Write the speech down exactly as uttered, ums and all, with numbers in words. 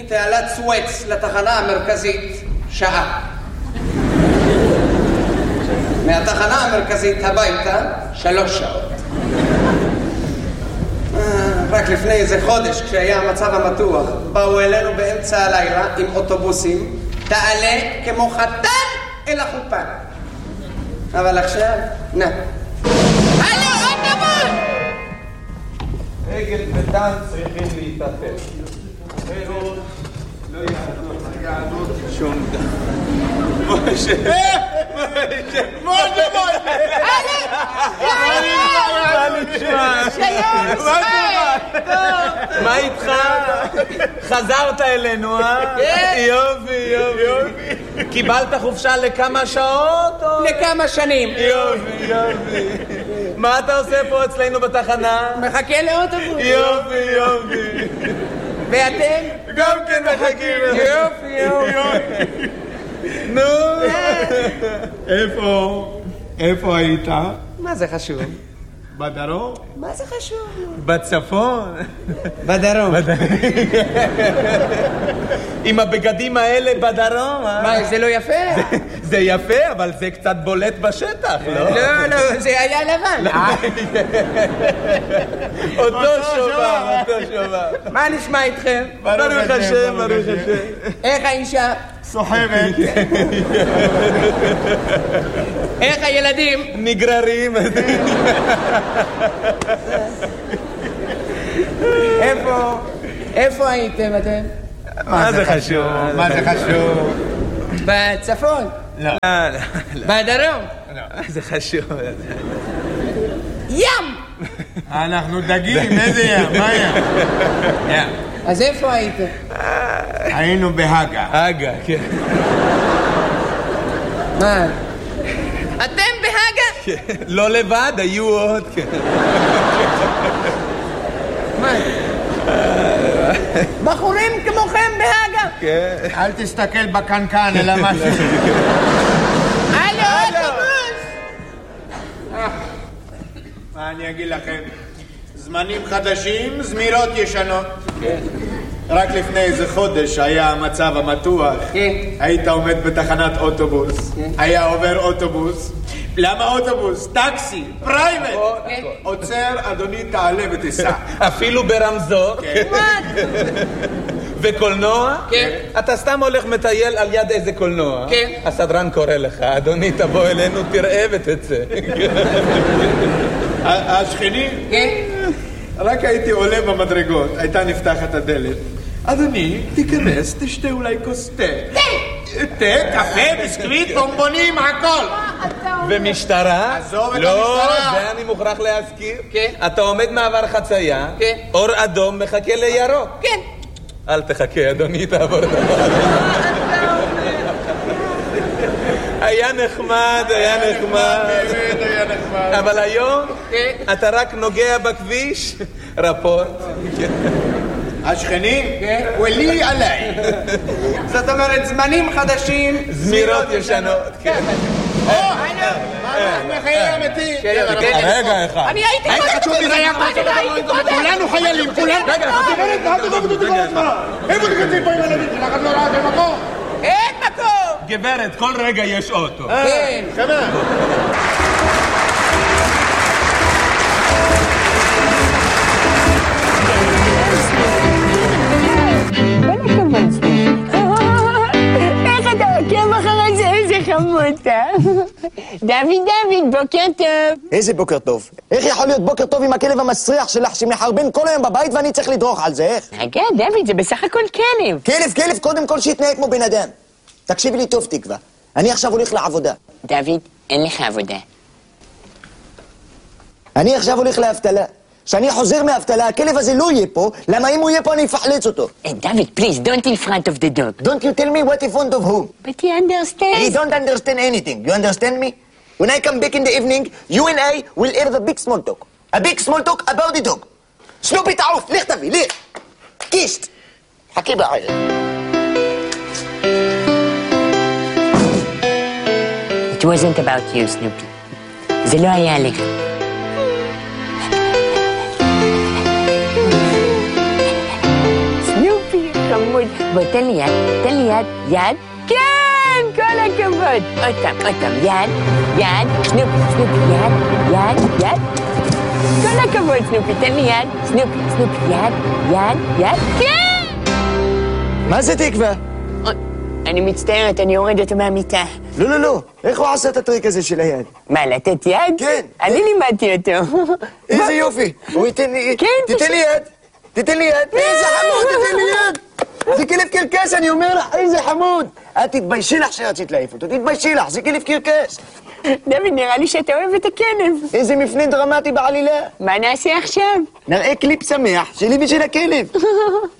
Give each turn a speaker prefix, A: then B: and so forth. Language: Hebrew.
A: מתעלת סואץ לתחנה המרכזית שעה. מהתחנה המרכזית הביתה שלוש שעות. רק לפני איזה חודש, כשהיה המצב המתוח, באו אלינו באמצע הלילה עם אוטובוסים, תעלה כמו חתן אל החופה. אבל עכשיו, נה. הלו, אוטובוס!
B: אגד וטן צריכים להתאפס. אחרת לא יעדות שום דבר. משה! משה! משה!
C: מה איתך? חזרת אלינו, אה? יופי, יופי. קיבלת חופשה לכמה שעות?
A: לכמה שנים.
C: יופי, יופי. מה אתה עושה פה אצלנו בתחנה?
A: מחכה לאוטובוס.
C: יופי, יופי.
A: ואתם?
C: גם כן מחכים.
A: יופי, יופי.
C: נו.
B: איפה? איפה היית?
A: מה זה חשוב?
B: בדרום?
A: מה זה חשוב?
C: בצפון?
A: בדרום.
C: עם הבגדים האלה בדרום, אה?
A: מה, זה לא יפה?
C: זה יפה, אבל זה קצת בולט בשטח, לא?
A: לא, לא, זה היה לבן.
C: אותו שובר, אותו שובר.
A: מה נשמע איתכם?
C: ברוך השם, ברוך השם.
A: איך האישה?
B: סוחבת.
A: איך הילדים?
C: נגררים.
A: איפה? איפה הייתם אתם?
C: מה זה חשוב?
B: מה זה חשוב?
A: בצפון?
B: לא.
A: בדרום?
C: זה חשוב.
A: ים!
B: אנחנו דגים, איזה ים? מה ים? ים.
A: אז איפה הייתם?
B: היינו בהגה.
C: הגה, כן.
A: מה? אתם בהגה?
C: לא לבד, היו עוד, כן.
A: מה? בחורים כמוכם בהגה?
C: כן.
B: אל תסתכל בקנקן, אלא משהו.
A: הלו, אוטובוס!
B: מה אני אגיד לכם? זמנים חדשים, זמירות ישנות. רק לפני איזה חודש היה המצב המתוח. היית עומד בתחנת אוטובוס. היה עובר אוטובוס. למה אוטובוס? טקסי, פרייבט. עוצר, אדוני, תעלה ותיסע.
C: אפילו ברמזור. וקולנוע?
A: כן.
C: אתה סתם הולך מטייל על יד איזה קולנוע.
A: כן.
C: הסדרן קורא לך, אדוני, תבוא אלינו, תראה ותצא.
B: השכנים?
A: כן.
B: רק הייתי עולה במדרגות, הייתה נפתחת הדלת. אדוני, תיכנס, תשתה אולי כוס תה.
A: תה!
B: תה, קפה, ביסקוויט, בומבונים, הכל.
C: ומשטרה?
B: עזוב את
C: לא,
B: המשטרה.
C: זה אני מוכרח להזכיר.
A: כן.
C: אתה עומד מעבר חצייה,
A: כן.
C: אור אדום מחכה לירוק.
A: כן.
C: אל תחכה, אדוני, תעבור את הדבר. היה נחמד, היה נחמד.
B: באמת היה נחמד.
C: אבל היום
A: כן.
C: אתה רק נוגע בכביש, רפורט.
B: השכנים? ולי עליי.
A: זאת אומרת, זמנים חדשים,
C: זמירות ישנות. כן.
B: או, חייל אמיתי.
C: רגע אחד.
A: אני הייתי
B: חשוב לי, זה היה קודם. כולנו חיילים, כולנו. רגע, איפה תקצים פה עם הילדים שלך? את לא ראה במקום?
A: אין מקום!
C: גברת, כל רגע יש אוטו.
A: כן.
B: חבר.
D: איך אתה עוקב אחרי זה? איזה חמוד אתה. דוד, דוד, בוקר טוב.
E: איזה בוקר טוב? איך יכול להיות בוקר טוב עם הכלב המסריח שלך שמחרבן כל היום בבית ואני צריך לדרוך על זה, איך?
D: רגע, דוד, זה בסך הכל כלב.
E: כלב, כלב, קודם כל שיתנהג כמו בן אדם. תקשיבי לי טוב, תקווה. אני עכשיו הולך לעבודה.
D: דוד, אין לך עבודה.
E: אני עכשיו הולך לאבטלה. כשאני חוזר מאבטלה, הכלב הזה לא יהיה פה, למה אם הוא יהיה פה אני אפחלץ אותו.
D: Hey, David, please, don't in front of the dog.
E: Don't you tell me what in front of whom?
D: But he understands.
E: He don't understand anything. You understand me? When I come back in the evening, you and I will have a big small talk. A big small talk about the dog. סנופי תעוף, לך תביא, לך. קישט. חכי בעיה.
D: It wasn't about you, Snoopy. זה לא היה עליך. סנופי, חמוד. בוא, תן לי יד, תן לי יד, יד. כן, כל הכבוד. עוד פעם, עוד פעם, יד, יד, סנופי, סנופי, יד, יד, יד. כל הכבוד, סנופי, תן לי יד, סנופי, סנופי, יד, יד, יד. כן!
E: מה זה תקווה?
D: אני מצטערת, אני יורד אותו מהמיטה.
E: לא, לא, לא. איך הוא עשה את הטריק הזה של היד?
D: מה, לתת יד?
E: כן.
D: אני לימדתי אותו.
E: איזה יופי. הוא ייתן לי...
D: כן,
E: תיתן לי יד. תיתן לי יד. איזה חמוד, תיתן לי יד. זה כלב קרקס, אני אומר לך, איזה חמוד. את תתביישי לך שרצית להעיף אותו, תתביישי לך, זה כלב קרקס.
D: דוד, נראה לי שאתה אוהב את הכלב.
E: איזה מפנה דרמטי בעלילה.
D: מה נעשה עכשיו?
E: נראה קליפ שמח שלי ושל הכלב.